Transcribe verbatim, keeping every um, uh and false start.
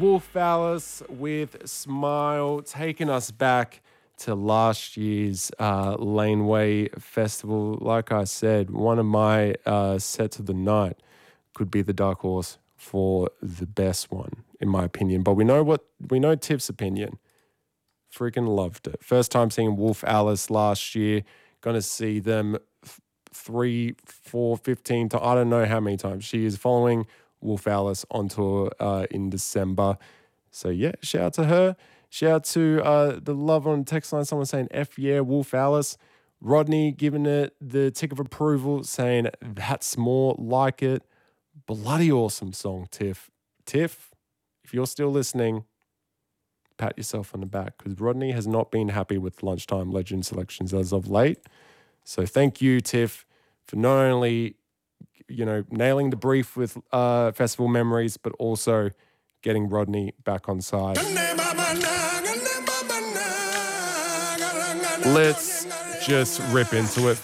Wolf Alice with Smile, taking us back to last year's uh, Laneway Festival. Like I said, one of my uh, sets of the night could be the dark horse for the best one, in my opinion. But we know what we know. Tiff's opinion. Freaking loved it. First time seeing Wolf Alice last year. Going to see them th- three, four, fifteen. To, I don't know how many times. She is following Wolf Alice on tour uh, in December. So yeah, shout out to her. Shout out to uh, the love on text line. Someone saying F yeah, Wolf Alice. Rodney giving it the tick of approval, saying that's more like it. Bloody awesome song, Tiff. Tiff, if you're still listening, pat yourself on the back, because Rodney has not been happy with Lunchtime Legend selections as of late. So thank you, Tiff, for not only, you know, nailing the brief with uh, Festival Memories, but also getting Rodney back on side. Let's just rip into it.